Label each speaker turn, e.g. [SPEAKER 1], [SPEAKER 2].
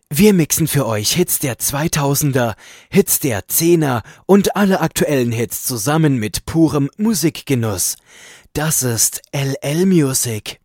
[SPEAKER 1] Wir mixen für euch Hits der 2000er, Hits der 10er und alle aktuellen Hits zusammen mit purem Musikgenuss. Das ist LL Music.